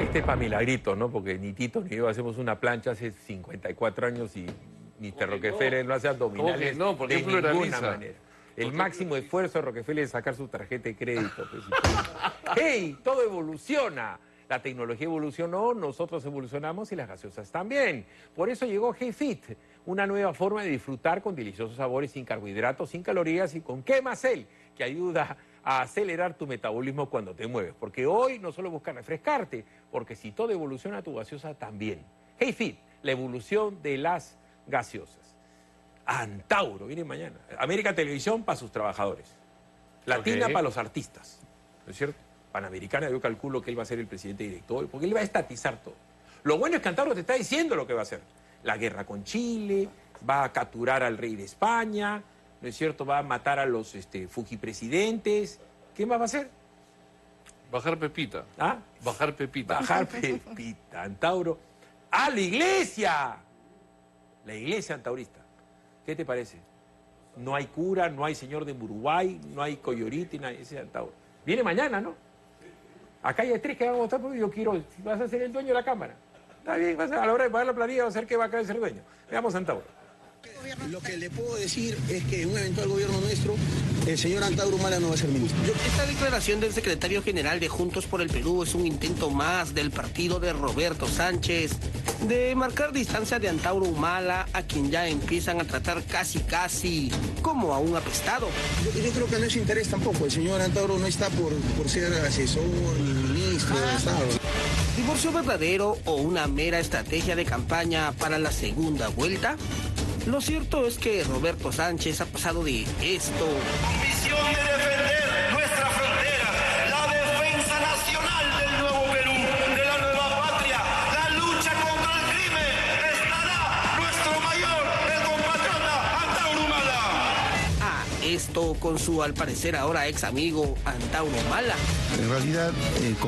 Este es para milagritos, ¿no? Porque ni Tito ni yo hacemos una plancha hace 54 años y Mr. Rockefeller no hace abdominales no? ¿Por qué de ninguna pluraliza? manera. El máximo esfuerzo de Rockefeller es sacar su tarjeta de crédito. Pues. ¡Hey! Todo evoluciona. La tecnología evolucionó, nosotros evolucionamos y las gaseosas también. Por eso llegó HeyFit, una nueva forma de disfrutar con deliciosos sabores sin carbohidratos, sin calorías y con Quemacel, que ayuda a acelerar tu metabolismo cuando te mueves. Porque hoy no solo busca refrescarte, porque si todo evoluciona, tu gaseosa también. HeyFit, la evolución de las gaseosas. Antauro, viene mañana. América Televisión para sus trabajadores. Latina para los artistas. ¿No es cierto? Panamericana, yo calculo que él va a ser el presidente director, porque él va a estatizar todo. Lo bueno es que Antauro te está diciendo lo que va a hacer. La guerra con Chile, va a capturar al rey de España, ¿no es cierto? Va a matar a los fujipresidentes. ¿Qué más va a hacer? Bajar Pepita. ¿Ah? Bajar Pepita. Bajar Pepita, Antauro. ¡A la iglesia! La iglesia antaurista. ¿Qué te parece? No hay cura, no hay señor de Uruguay, no hay Coyoriti, ese es Antauro. Viene mañana, ¿no? Acá hay 3 que van a votar porque yo quiero, vas a ser el dueño de la Cámara. Está bien, a la hora de pagar la planilla va a ser que va a ser dueño. Veamos Antauro. Lo que le puedo decir es que en un eventual gobierno nuestro, el señor Antauro Humala no va a ser ministro. Esta declaración del secretario general de Juntos por el Perú es un intento más del partido de Roberto Sánchez de marcar distancia de Antauro Humala, a quien ya empiezan a tratar casi como a un apestado. Yo creo que no es su interés tampoco. El señor Antauro no está por ser asesor ni ministro de Estado. ¿Divorcio verdadero o una mera estrategia de campaña para la segunda vuelta? Lo cierto es que Roberto Sánchez ha pasado de esto. Misión de defender nuestra frontera, la defensa nacional del nuevo Perú, de la nueva patria, la lucha contra el crimen, estará nuestro mayor, el compatriota Antauro Humala. A esto con su al parecer ahora ex amigo Antauro Humala. En realidad,